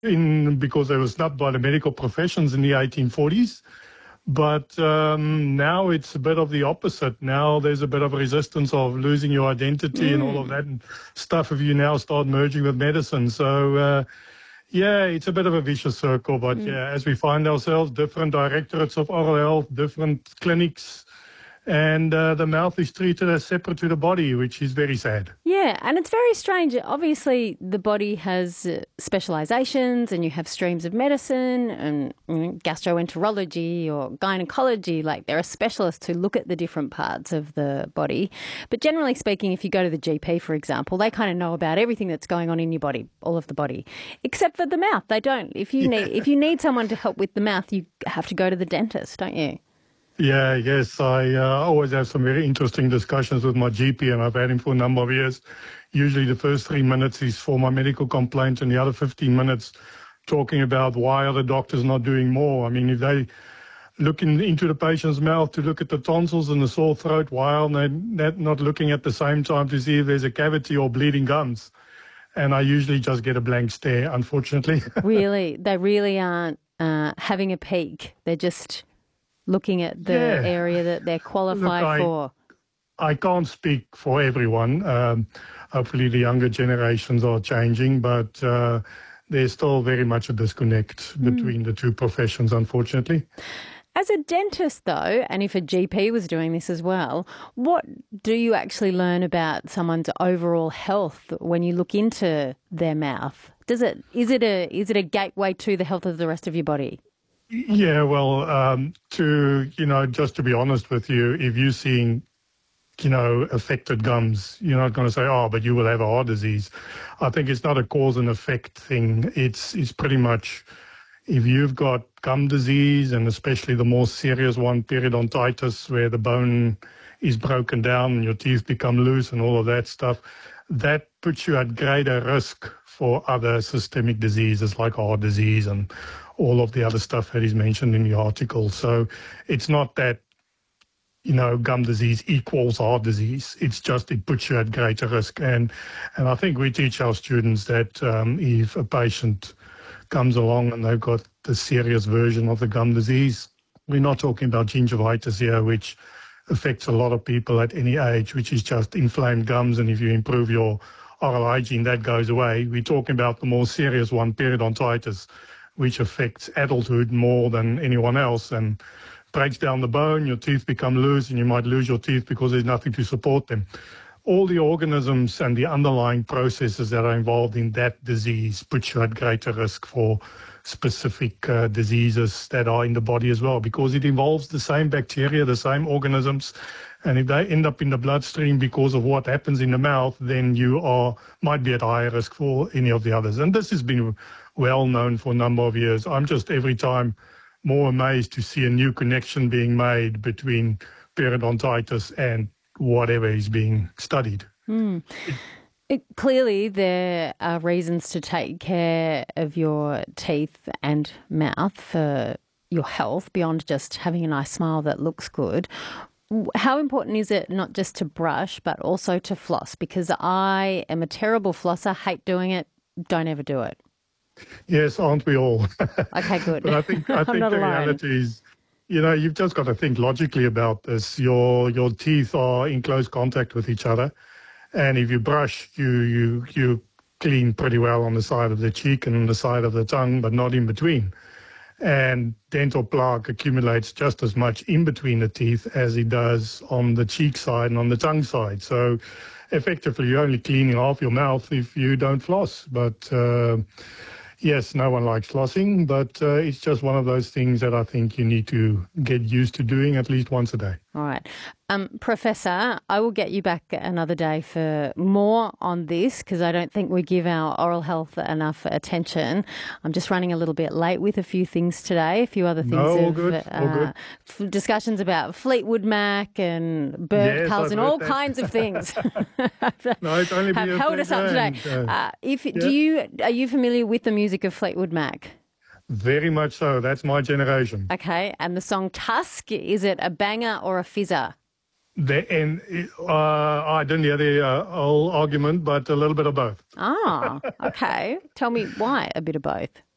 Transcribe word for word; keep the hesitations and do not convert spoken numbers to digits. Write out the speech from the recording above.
in because they were snubbed by the medical professions in the eighteen forties. But um, now it's a bit of the opposite. Now there's a bit of a resistance of losing your identity and all of Mm. that and stuff if you now start merging with medicine. So, uh, yeah, it's a bit of a vicious circle. But, Mm. yeah, as we find ourselves, different directorates of oral health, different clinics, and uh, the mouth is treated as separate to the body, which is very sad. Yeah, and it's very strange. Obviously, the body has uh, specializations and you have streams of medicine and you know, gastroenterology or gynecology. Like there are specialists who look at the different parts of the body. But generally speaking, if you go to the G P, for example, they kind of know about everything that's going on in your body, all of the body, except for the mouth. They don't. If you Yeah. need, if you need someone to help with the mouth, you have to go to the dentist, don't you? Yeah, yes. I uh, always have some very interesting discussions with my G P, and I've had him for a number of years. Usually the first three minutes is for my medical complaint and the other fifteen minutes talking about why are the doctors not doing more. I mean, if they look in, into the patient's mouth to look at the tonsils and the sore throat, why are they not looking at the same time to see if there's a cavity or bleeding gums? And I usually just get a blank stare, unfortunately. Really, they really aren't uh, having a peek. They're just looking at the Yeah. area that they're qualified Look, I- for. I can't speak for everyone. Um, hopefully the younger generations are changing, but uh, there's still very much a disconnect between the two professions, unfortunately. As a dentist, though, and if a G P was doing this as well, what do you actually learn about someone's overall health when you look into their mouth? Does it is it a is it a gateway to the health of the rest of your body? Yeah, well, um, to, you know, just to be honest with you, if you're seeing, you know, affected gums, you're not going to say, oh, but you will have a heart disease. I think it's not a cause and effect thing. It's, it's pretty much if you've got gum disease, and especially the more serious one, periodontitis, where the bone is broken down and your teeth become loose and all of that stuff, that puts you at greater risk for other systemic diseases like heart disease and all of the other stuff that is mentioned in the article. So it's not that, you know, gum disease equals heart disease. It's just it puts you at greater risk. And and I think we teach our students that um, if a patient comes along and they've got the serious version of the gum disease, we're not talking about gingivitis here, which affects a lot of people at any age, which is just inflamed gums. And if you improve your oral hygiene, that goes away. We're talking about the more serious one, periodontitis, which affects adulthood more than anyone else and breaks down the bone, your teeth become loose, and you might lose your teeth because there's nothing to support them. All the organisms and the underlying processes that are involved in that disease put you at greater risk for specific uh, diseases that are in the body as well, because it involves the same bacteria, the same organisms. And if they end up in the bloodstream because of what happens in the mouth, then you are might be at higher risk for any of the others. And this has been well known for a number of years. I'm just every time more amazed to see a new connection being made between periodontitis and whatever is being studied. Mm. It, clearly, there are reasons to take care of your teeth and mouth for your health beyond just having a nice smile that looks good. How important is it not just to brush, but also to floss? Because I am a terrible flosser, hate doing it, don't ever do it. Yes, aren't we all? Okay, good. But I think I I'm think not the alone. reality is, you know, you've just got to think logically about this. Your your teeth are in close contact with each other, and if you brush, you you you clean pretty well on the side of the cheek and on the side of the tongue, but not in between. And dental plaque accumulates just as much in between the teeth as it does on the cheek side and on the tongue side. So effectively, you're only cleaning half your mouth if you don't floss. But uh, yes, no one likes flossing, but uh, it's just one of those things that I think you need to get used to doing at least once a day. All right. Um, Professor, I will get you back another day for more on this because I don't think we give our oral health enough attention. I'm just running a little bit late with a few things today, a few other things. No, all of, good, all uh, good. f- discussions about Fleetwood Mac and bird Yes, culls I've and heard all that. kinds of things. No, it's only have be a held us up today. pleasure and, uh, Uh, if yeah. do you are you familiar with the music of Fleetwood Mac? Very much so. That's my generation. Okay, and the song Tusk, is it a banger or a fizzer? The, and uh, I didn't hear the uh, whole argument, but a little bit of both. Ah, okay. Tell me why a bit of both.